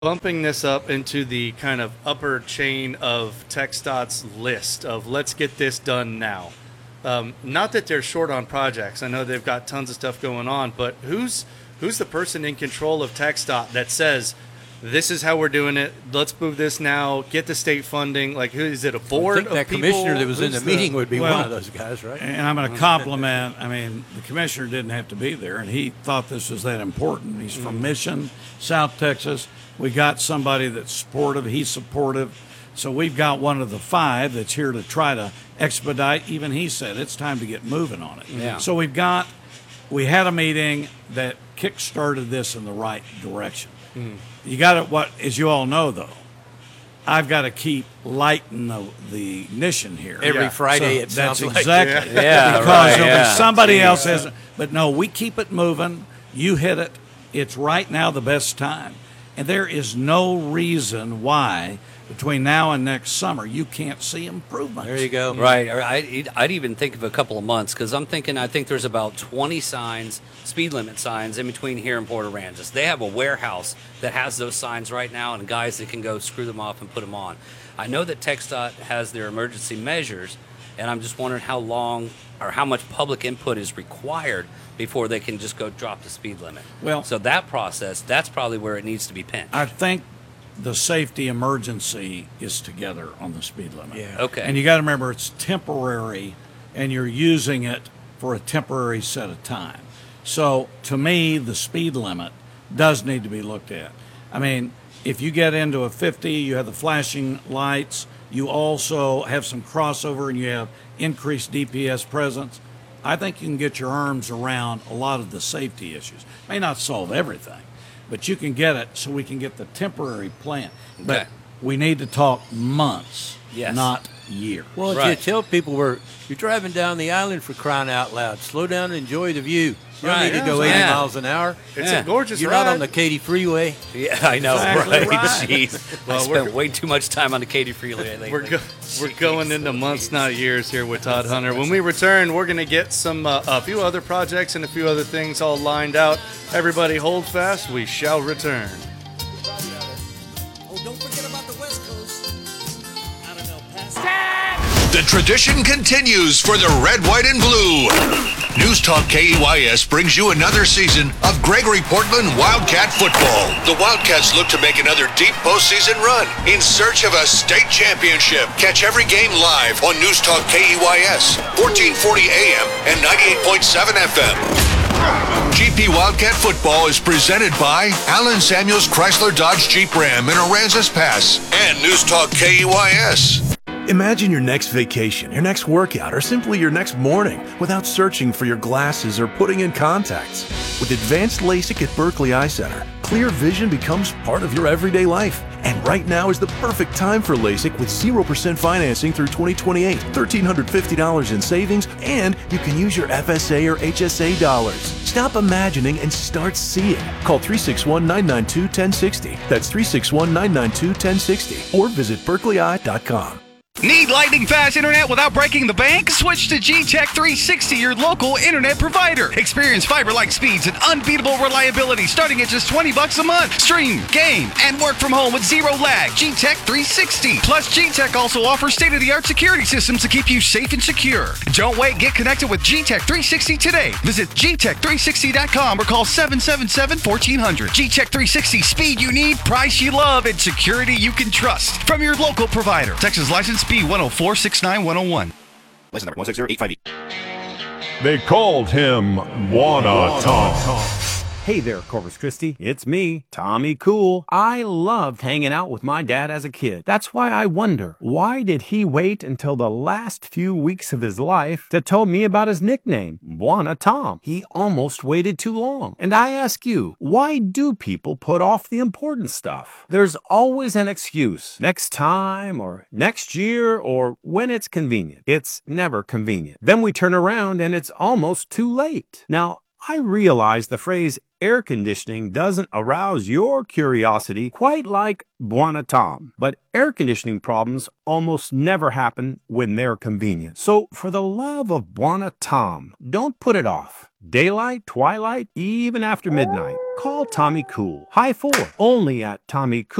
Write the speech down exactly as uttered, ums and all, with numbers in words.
bumping this up into the kind of upper chain of TxDOT's list of let's get this done now. Um, not that they're short on projects. I know they've got tons of stuff going on, but who's who's the person in control of TxDOT that says, this is how we're doing it, let's move this now, get the state funding? Like, who is it, a board I think of that people? commissioner that was Who's in the, the meeting would be well, one of those guys, right? And I'm going to compliment, I mean, the commissioner didn't have to be there, and he thought this was that important. He's from Mission, South Texas. We got somebody that's supportive. He's supportive. So we've got one of the five that's here to try to expedite. Even he said it's time to get moving on it. Yeah. So we've got, we had a meeting that kick-started this in the right direction. Mm. You got to, what, as you all know, though, I've got to keep lighting the, the ignition here. Every Yeah. Friday, So it that's sounds like. exactly Yeah, yeah, because right, there'll yeah. be somebody Yeah. else has. But no, we keep it moving. You hit it. It's right now the best time, and there is no reason why between now and next summer you can't see improvements. There you go. Right. Or I'd, I'd even think of a couple of months because I'm thinking I think there's about twenty signs, speed limit signs, in between here and Port Aransas. They have a warehouse that has those signs right now and guys that can go screw them off and put them on. I know that TxDOT has their emergency measures, and I'm just wondering how long or how much public input is required before they can just go drop the speed limit. Well- so that process, that's probably where it needs to be pinched. I think the safety emergency is together on the speed limit. Yeah. Okay. And you got to remember it's temporary, and you're using it for a temporary set of time. So to me, the speed limit does need to be looked at. I mean, if you get into a fifty, you have the flashing lights, you also have some crossover, and you have increased D P S presence. I think you can get your arms around a lot of the safety issues. May not solve everything, but you can get it so we can get the temporary plan. But Okay. we need to talk months, Yes. not years. Well, if Right. you tell people we're you're driving down the island, for crying out loud, slow down and enjoy the view. You don't Right. need to go Yeah. eighty Yeah. miles an hour. It's Yeah. a gorgeous You're ride. not on the Katy Freeway. Yeah, I know, Exactly right? right. Jeez, Well, I we're spent go- way too much time on the Katy Freeway lately. We're, go- we're going into months, not years here with Todd Hunter. When we return, we're going to get some uh, a few other projects and a few other things all lined out. Everybody hold fast. We shall return. Oh, don't forget about the West Coast. I don't know, past. The tradition continues for the red, white, and blue. News Talk K E Y S brings you another season of Gregory Portland Wildcat football. The Wildcats look to make another deep postseason run in search of a state championship. Catch every game live on News Talk K E Y S, fourteen forty A M and ninety-eight point seven F M. G P Wildcat football is presented by Allen Samuels Chrysler Dodge Jeep Ram in Aransas Pass and News Talk K E Y S. Imagine your next vacation, your next workout, or simply your next morning without searching for your glasses or putting in contacts. With advanced LASIK at Berkeley Eye Center, clear vision becomes part of your everyday life. And right now is the perfect time for LASIK with zero percent financing through twenty twenty-eight, one thousand three hundred fifty dollars in savings, and you can use your F S A or H S A dollars. Stop imagining and start seeing. Call three six one, nine nine two, one zero six zero. That's three six one, nine nine two, one zero six zero. Or visit berkeley eye dot com. Need lightning fast internet without breaking the bank? Switch to G Tech three sixty, your local internet provider. Experience fiber-like speeds and unbeatable reliability starting at just twenty bucks a month. Stream, game, and work from home with zero lag. G Tech three sixty. Plus, G Tech also offers state-of-the-art security systems to keep you safe and secure. Don't wait. Get connected with G Tech three sixty today. Visit G Tech three sixty dot com or call seven seven seven, one four zero zero. G Tech three sixty. Speed you need, price you love, and security you can trust. From your local provider. Texas license B one oh four six nine one oh one. License number one six zero eight five eight. They called him Wanna Tom. Hey there, Corpus Christi. It's me, Tommy Cool. I loved hanging out with my dad as a kid. That's why I wonder, why did he wait until the last few weeks of his life to tell me about his nickname, Wanna Tom? He almost waited too long. And I ask you, why do people put off the important stuff? There's always an excuse. Next time, or next year, or when it's convenient. It's never convenient. Then we turn around and it's almost too late. Now, I realize the phrase air conditioning doesn't arouse your curiosity quite like Buona Tom, but air conditioning problems almost never happen when they're convenient. So for the love of Buona Tom, don't put it off. Daylight, twilight, even after midnight. Call Tommy Cool. High four, only at Tommy Cool.